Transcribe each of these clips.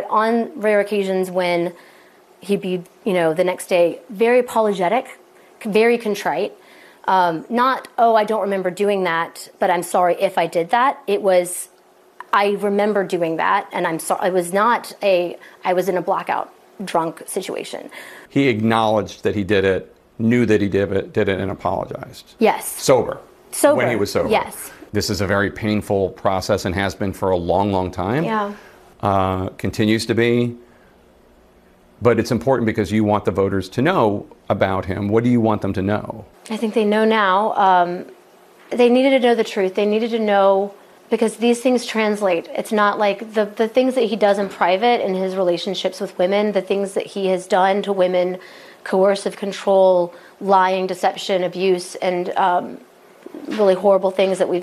on rare occasions when he'd be, the next day, very apologetic, very contrite. Not, oh, I don't remember doing that, but I'm sorry if I did that. It was, I remember doing that, and I'm sorry. I was in a blackout drunk situation. He acknowledged that he did it, knew that he did it, and apologized. Yes. Sober. When he was sober. Yes. This is a very painful process and has been for a long, long time. Yeah. Continues to be. But it's important because you want the voters to know about him. What do you want them to know? I think they know now. They needed to know the truth. They needed to know, because these things translate. It's not like the things that he does in private in his relationships with women, the things that he has done to women, coercive control, lying, deception, abuse, and really horrible things that we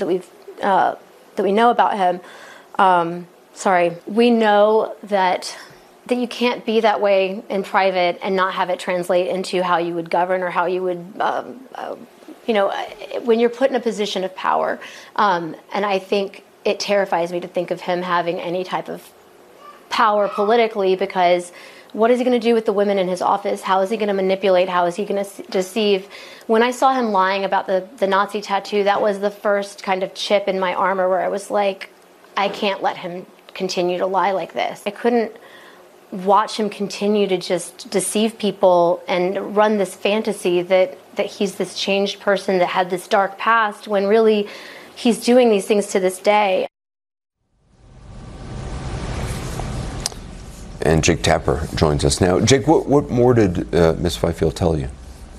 know about him. We know that you can't be that way in private and not have it translate into how you would govern or how you would, when you're put in a position of power. And I think it terrifies me to think of him having any type of power politically, because what is he going to do with the women in his office? How is he going to manipulate? How is he going to deceive? When I saw him lying about the Nazi tattoo, that was the first kind of chip in my armor where I was like, I can't let him continue to lie like this. I couldn't watch him continue to just deceive people and run this fantasy that he's this changed person that had this dark past, when really he's doing these things to this day. And Jake Tapper joins us now. Jake, what more did Ms. Fifield tell you?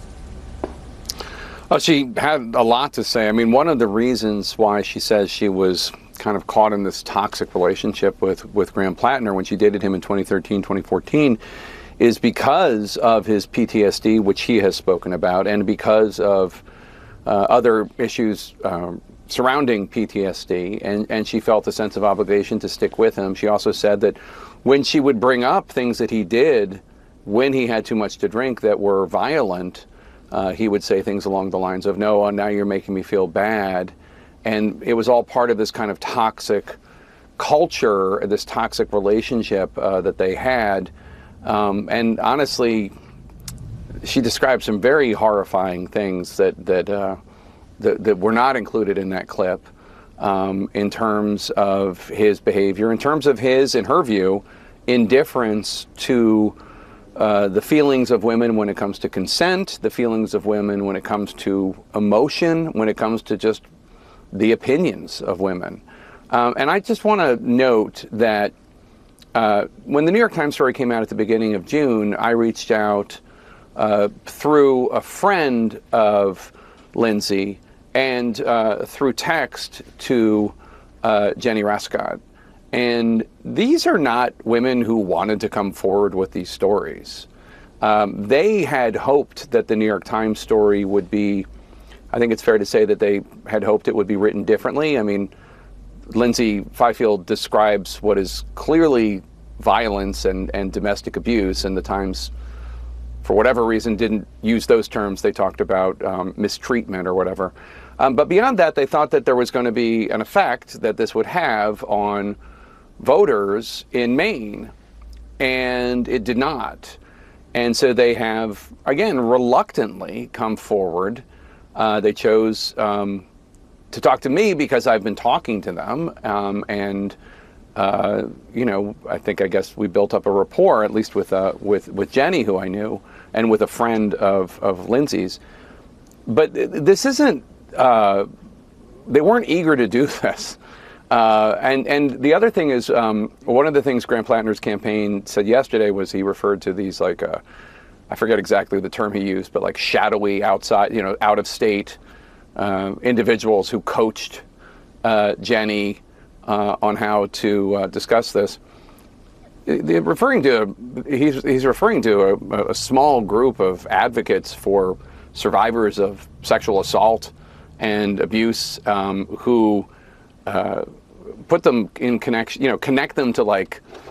Oh, she had a lot to say. I mean, one of the reasons why she says she was kind of caught in this toxic relationship with Graham Plattner when she dated him in 2013, 2014, is because of his PTSD, which he has spoken about, and because of other issues surrounding PTSD, and she felt a sense of obligation to stick with him. She also said that when she would bring up things that he did when he had too much to drink that were violent, he would say things along the lines of, no, now you're making me feel bad. And it was all part of this kind of toxic culture, this toxic relationship that they had. And honestly, she described some very horrifying things that were not included in that clip, in terms of his behavior, in terms of his, in her view, indifference to the feelings of women when it comes to consent, the feelings of women when it comes to emotion, when it comes to just the opinions of women. And I just want to note that when the New York Times story came out at the beginning of June, I reached out through a friend of Lindsay and through text to Jenny Rascott. And these are not women who wanted to come forward with these stories. They had hoped that the New York Times story would be, I think it's fair to say that they had hoped it would be written differently. I mean, Lindsay Fifield describes what is clearly violence and domestic abuse, and the Times, for whatever reason, didn't use those terms. They talked about mistreatment or whatever. But beyond that, they thought that there was going to be an effect that this would have on voters in Maine, and it did not. And so they have, again, reluctantly come forward. They chose to talk to me because I've been talking to them, and I guess we built up a rapport, at least with Jenny, who I knew, and with a friend of Lindsay's. But this isn't. They weren't eager to do this. And the other thing is, one of the things Graham Plattner's campaign said yesterday was he referred to these I forget exactly the term he used, but like shadowy outside, out of state individuals who coached Jenny on how to discuss this. He's referring to a small group of advocates for survivors of sexual assault and abuse who put them in connection, connect them to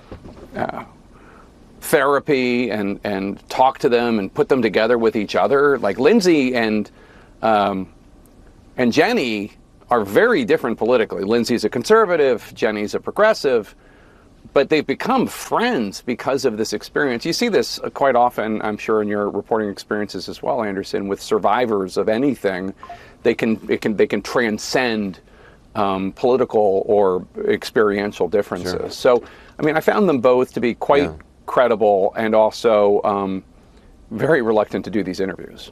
therapy and talk to them and put them together with each other. Like Lindsay and Jenny are very different politically. Lindsay's a conservative, Jenny's a progressive, but they've become friends because of this experience. You see this quite often, I'm sure, in your reporting experiences as well, Anderson, with survivors of anything. They can transcend political or experiential differences. Sure. So, I mean, I found them both to be quite credible and also very reluctant to do these interviews.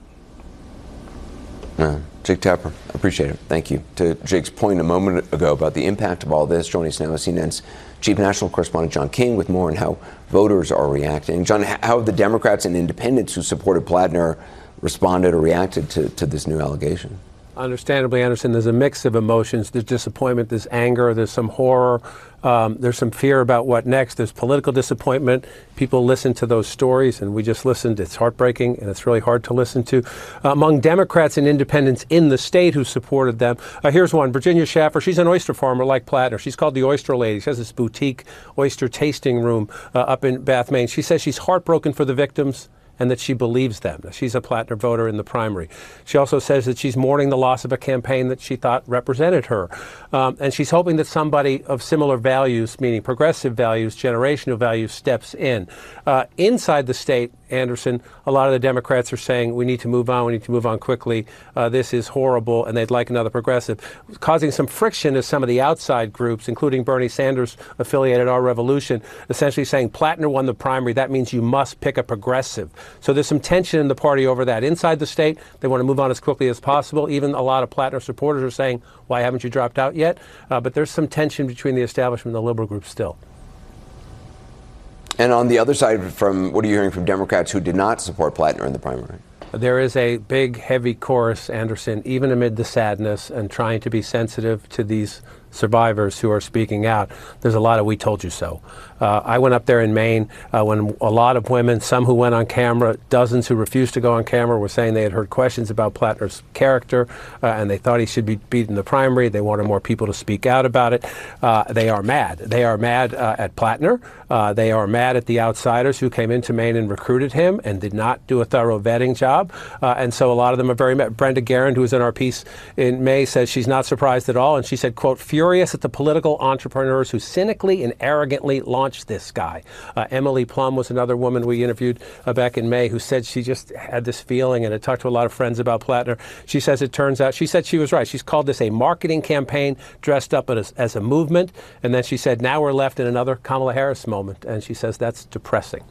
Jake Tapper, appreciate it. Thank you. To Jake's point a moment ago about the impact of all this, joining us now is CNN's Chief National Correspondent John King with more on how voters are reacting. John, how have the Democrats and independents who supported Plattner responded or reacted to this new allegation? Understandably, Anderson, there's a mix of emotions. There's disappointment, there's anger, there's some horror, there's some fear about what next. There's political disappointment. People listen to those stories, and we just listened. It's heartbreaking, and it's really hard to listen to. Among Democrats and independents in the state who supported them, here's one, Virginia Schaffer. She's an oyster farmer like Plattner. She's called the Oyster Lady. She has this boutique oyster tasting room up in Bath, Maine. She says she's heartbroken for the victims and that she believes them. She's a Plattner voter in the primary. She also says that she's mourning the loss of a campaign that she thought represented her. And she's hoping that somebody of similar values, meaning progressive values, generational values, steps in. Inside the state, Anderson, a lot of the Democrats are saying we need to move on quickly. This is horrible, and they'd like another progressive. Causing some friction is some of the outside groups, including Bernie Sanders affiliated Our Revolution, essentially saying Plattner won the primary. That means you must pick a progressive. So there's some tension in the party over that. Inside the state, they want to move on as quickly as possible. Even a lot of Plattner supporters are saying, why haven't you dropped out yet? But there's some tension between the establishment and the liberal group still. And on the other side, what are you hearing from Democrats who did not support Plattner in the primary? There is a big, heavy chorus, Anderson, even amid the sadness and trying to be sensitive to these survivors who are speaking out. There's a lot of "we told you so." I went up there in Maine when a lot of women, some who went on camera, dozens who refused to go on camera, were saying they had heard questions about Plattner's character and they thought he should be beat in the primary. They wanted more people to speak out about it. They are mad. They are mad at Plattner. They are mad at the outsiders who came into Maine and recruited him and did not do a thorough vetting job. And so a lot of them are very mad. Brenda Garand, who was in our piece in May, says she's not surprised at all. And she said, quote, furious at the political entrepreneurs who cynically and arrogantly launched this guy. Emily Plum was another woman we interviewed back in May who said she just had this feeling and had talked to a lot of friends about Plattner. She says it turns out, she said she was right. She's called this a marketing campaign dressed up as a movement. And then she said, now we're left in another Kamala Harris moment. And she says that's depressing.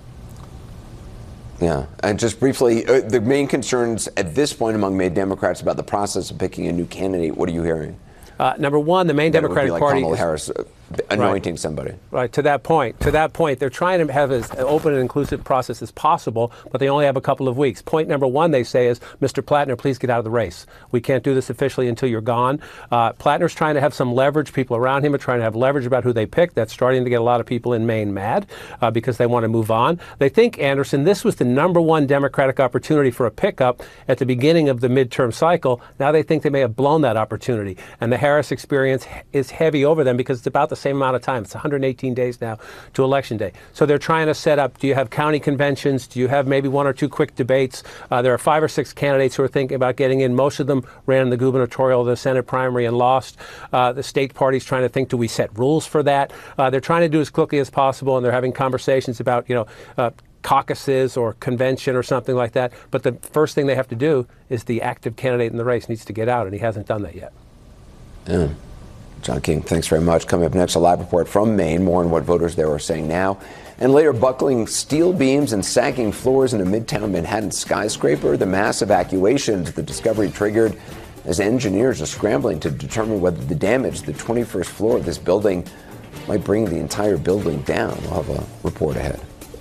Yeah, and just briefly, the main concerns at this point among Maine Democrats about the process of picking a new candidate, what are you hearing? Number one, the Maine Democratic Party Kamala Harris anointing somebody. Right, to that point, they're trying to have as open and inclusive process as possible, but they only have a couple of weeks. Point number one, they say, is, Mr. Plattner, please get out of the race. We can't do this officially until you're gone. Plattner's trying to have some leverage. People around him are trying to have leverage about who they pick. That's starting to get a lot of people in Maine mad because they want to move on. They think, Anderson, this was the number one Democratic opportunity for a pickup at the beginning of the midterm cycle. Now they think they may have blown that opportunity. And the Harris experience is heavy over them because it's about the same amount of time. It's 118 days now to Election Day. So they're trying to set up, do you have county conventions? Do you have maybe one or two quick debates? There are 5 or 6 candidates who are thinking about getting in. Most of them ran in the gubernatorial, the Senate primary and lost. The state party's trying to think, do we set rules for that? They're trying to do as quickly as possible, and they're having conversations about, caucuses or convention or something like that. But the first thing they have to do is the active candidate in the race needs to get out, and he hasn't done that yet. Yeah. John King, thanks very much. Coming up next, a live report from Maine, more on what voters there are saying now. And later, buckling steel beams and sagging floors in a midtown Manhattan skyscraper, the mass evacuations the discovery triggered as engineers are scrambling to determine whether the damage to the 21st floor of this building might bring the entire building down. We'll have a report ahead.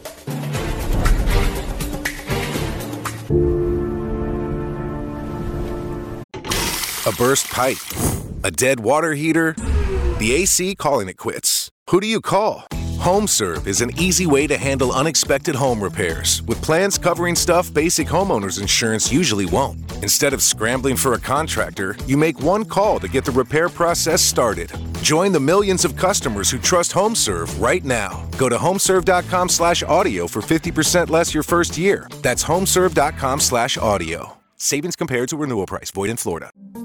A burst pipe, a dead water heater, the AC calling it quits. Who do you call? HomeServe is an easy way to handle unexpected home repairs with plans covering stuff basic homeowners insurance usually won't. Instead of scrambling for a contractor, you make one call to get the repair process started. Join the millions of customers who trust HomeServe right now. Go to homeserve.com/audio for 50% less your first year. That's homeserve.com/audio. Savings compared to renewal price. Void in Florida.